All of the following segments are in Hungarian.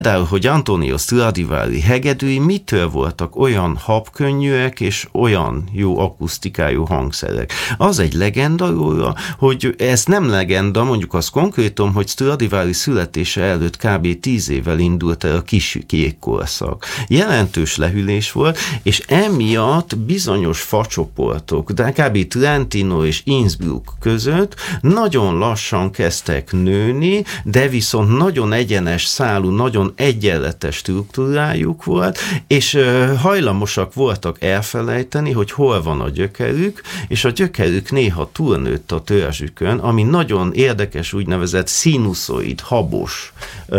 De hogy Antonio Stradivari hegedűi mitől voltak olyan habkönnyűek és olyan jó akusztikájú hangszerek? Az egy legenda róla, hogy ez nem legenda, mondjuk az konkrétum, hogy Stradivari születése előtt kb. 10 évvel indult el a kis kék korszak. Jelentős lehűlés volt, és emiatt bizonyos facsoportok, de kb. Trentino és Innsbruck között nagyon lassan kezdtek nőni, de viszont nagyon egyenes szálú, nagyon egyenletes struktúrájuk volt, és hajlamosak voltak elfelejteni, hogy hol van a gyökerük, és a gyökerük néha túlnőtt a törzsükön, ami nagyon érdekes úgynevezett színuszoid, habos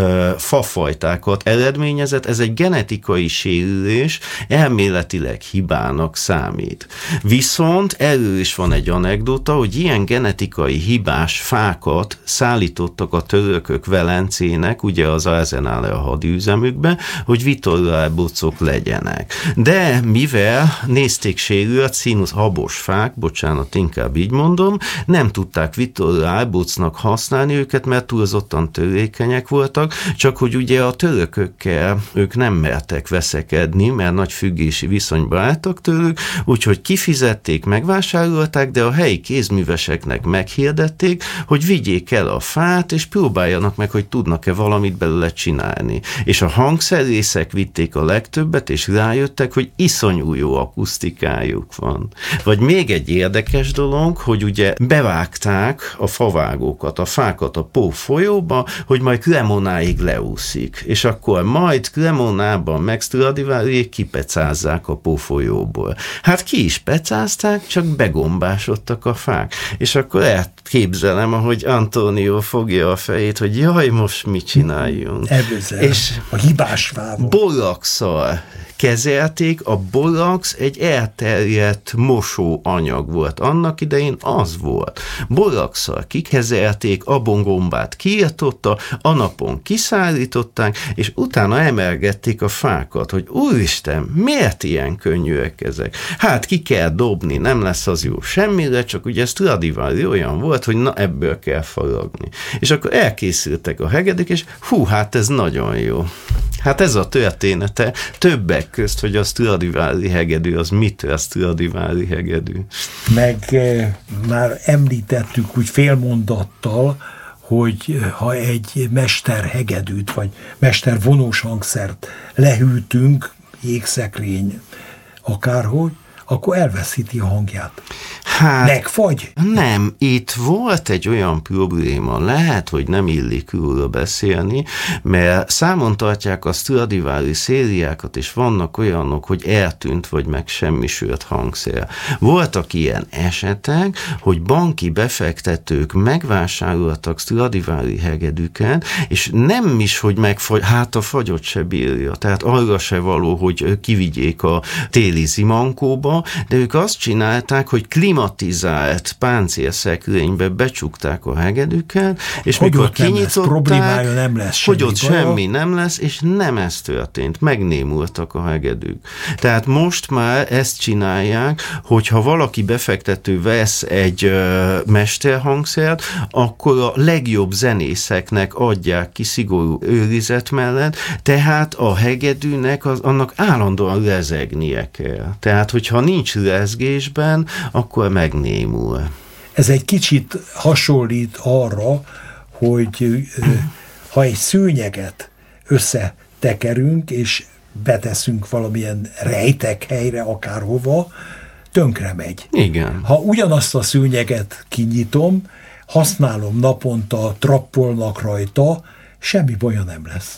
fafajtákat eredményezett. Ez egy genetikai sérülés, elméletileg hibának számít. Viszont erről is van egy anekdota, hogy ilyen genetikai hibás fákat szállítottak a törökök Velencének, ugye az Arsenale a hadüzemükbe, hogy vitorlálbocok legyenek. De mivel nézték sérült színusz habos fák, bocsánat, inkább így mondom, nem tudták vitorlálbocnak használni őket, mert túlzottan törékenyek voltak, csak hogy ugye a törökökkel ők nem mertek veszekedni, mert nagy függési viszonyba álltak tőlük, úgyhogy kifizették, megvásárolták, de a helyi kézműveseknek meghirdették, hogy vigyék el a fát, és próbáljanak meg, hogy tudnak-e valamit belőle csinálni. És a hangszerészek vitték a legtöbbet, és rájöttek, hogy iszonyú jó akusztikájuk van. Vagy még egy érdekes dolog, hogy ugye bevágták a favágókat, a fákat a Pó folyóba, hogy majd Cremonáig leúszik. És akkor majd Cremonában meg Stradivari kipecázzák a Pó folyóból. Hát ki is pecázták, csak begombásodtak a fák. És akkor elképzelem, ahogy Antonio fogja a fejét, hogy jaj, most mit csináljunk. És a hibás fával. Boraxszal kezelték, a borax egy elterjedt mosóanyag volt. Annak idején az volt. Boraxszal kikezelték, a gombát kiirtotta, a napon kiszállították, és utána emelgették a fákat, hogy úristen, miért ilyen könnyűek ezek? Hát ki kell dobni, nem lesz az jó semmire, csak ugye Stradivari olyan volt, hogy na ebből kell faragni. És akkor elkészültek a hegedűk, és hát ez nagyon jó. Hát ez a története többek közt, hogy a Stradivari hegedű, az mitől a Stradivari hegedű. Meg már említettük úgy félmondattal, hogy ha egy mesterhegedűt, vagy mestervonós hangszert lehűtünk, jégszekrény, akárhogy, akkor elveszíti a hangját. Hát, megfagy? Nem, itt volt egy olyan probléma, lehet, hogy nem illik róla beszélni, mert számon tartják a Stradivari szériákat, és vannak olyanok, hogy eltűnt, vagy megsemmisült hangszer. Voltak ilyen esetek, hogy banki befektetők megvásároltak Stradivari hegedűket, és nem is, hogy megfagy, hát a fagyot se bírja, tehát arra se való, hogy kivigyék a téli zimankóba, de ők azt csinálták, hogy klimatizált páncélszekrénybe becsukták a hegedűket, és hogy mikor kinyitották, nem lesz hogy ott semmi nem lesz, és nem ez történt, megnémultak a hegedűk. Tehát most már ezt csinálják, hogyha valaki befektető vesz egy mesterhangszert, akkor a legjobb zenészeknek adják ki szigorú őrizet mellett, tehát a hegedűnek annak állandóan rezegnie kell. Tehát, hogyha nincs rezgésben, akkor megnémul. Ez egy kicsit hasonlít arra, hogy ha egy szőnyeget összetekerünk, és beteszünk valamilyen rejtek helyre, akárhova, tönkre megy. Igen. Ha ugyanazt a szőnyeget kinyitom, használom naponta, trappolnak rajta, semmi baja nem lesz.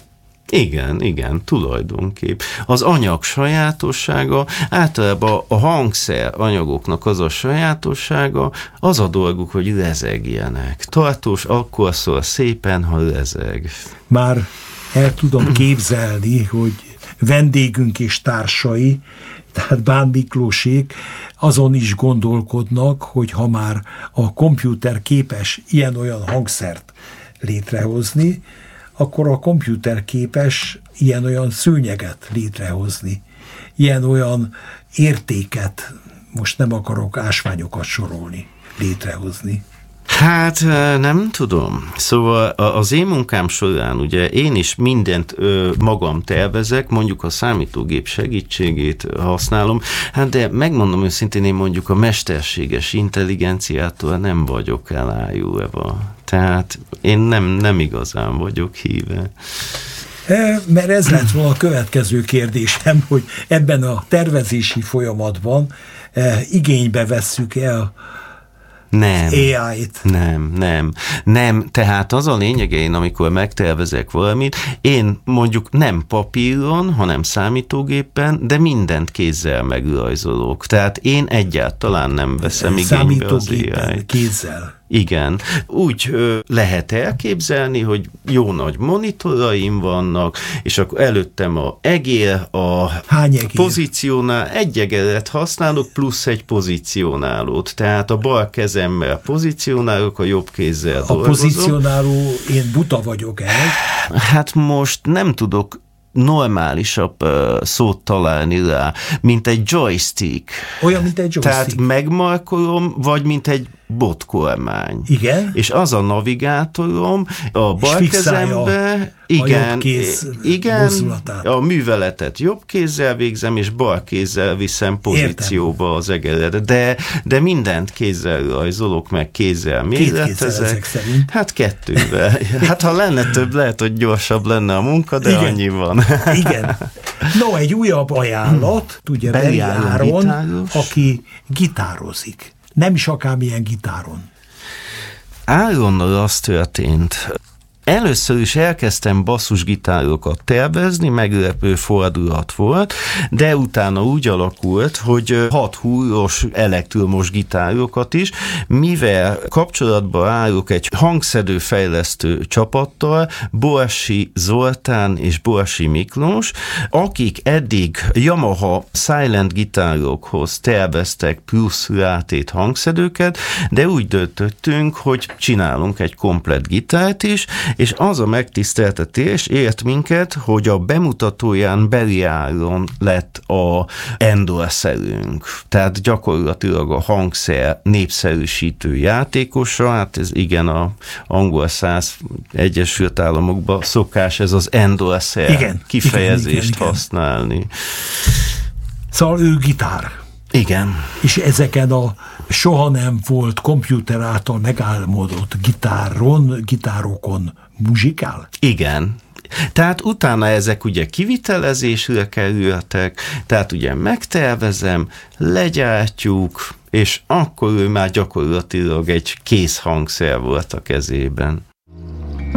Igen, tulajdonképp. Az anyag sajátossága, általában a hangszer anyagoknak az a sajátossága, az a dolguk, hogy rezegjenek. Tartós akkor szól szépen, ha rezeg. Már el tudom képzelni, hogy vendégünk és társai, tehát Bán Miklósék azon is gondolkodnak, hogy ha már a komputer képes ilyen-olyan hangszert létrehozni, akkor a komputer képes ilyen-olyan szőnyeget létrehozni, ilyen-olyan értéket, most nem akarok ásványokat sorolni, létrehozni. Hát nem tudom. Szóval az én munkám során ugye én is mindent magam tervezek, mondjuk a számítógép segítségét használom, hát de megmondom őszintén, én mondjuk a mesterséges intelligenciától nem vagyok elájulva. Tehát én nem igazán vagyok híve. Mert ez lett volna a következő kérdésem, hogy ebben a tervezési folyamatban igénybe vesszük el Nem. AI-t. Nem. Tehát az a lényege, én amikor megtervezek valamit, én mondjuk nem papíron, hanem számítógépen, de mindent kézzel megrajzolok. Tehát én egyáltalán nem veszem igénybe az AI-t. Kézzel. Igen. Úgy lehet elképzelni, hogy jó nagy monitoraim vannak, és akkor előttem a egér, Hány egér? pozícionál, egy egeret használok, plusz egy pozícionálót. Tehát a bal kezemmel pozícionálok, a jobb kézzel dolgozom. A pozícionáló, én buta vagyok el. Hát most nem tudok normálisabb szót találni rá, mint egy joystick. Olyan, mint egy joystick. Tehát megmarkolom, vagy mint egy botkormány. Igen. És az a navigátorom a bal kezembe, igen, a műveletet jobb kézzel végzem, és bal kézzel viszem pozícióba az egeret. De mindent kézzel rajzolok, meg kézzel méretezek. Hát 2-vel. Hát ha lenne több, lehet, hogy gyorsabb lenne a munka, de igen. Annyi van. Igen. No, egy újabb ajánlat, ugye Beli Áron, aki gitározik. Nem is akármilyen gitáron. Áronnal az történt. Először is elkezdtem basszusgitárokat tervezni, meglepő fordulat volt, de utána úgy alakult, hogy 6 húros elektromos gitárokat is, mivel kapcsolatba állok egy hangszedőfejlesztő csapattal, Borsi Zoltán és Borsi Miklós, akik eddig Yamaha Silent gitárokhoz terveztek plusz rátét hangszedőket, de úgy döntöttünk, hogy csinálunk egy komplett gitárt is, és az a megtiszteltetés ért minket, hogy a bemutatóján Beli Áron lett a endorserünk. Tehát gyakorlatilag a hangszer népszerűsítő játékosa, hát ez igen, a angol száz Egyesült Államokban szokás ez az endorser kifejezést használni. Szóval ő gitár. Igen. És ezeken a soha nem volt komputer által megálmodott gitárokon muzsikál? Igen. Tehát utána ezek ugye kivitelezésre kerültek, tehát ugye megtervezem, legyártjuk, és akkor ő már gyakorlatilag egy kész hangszer volt a kezében.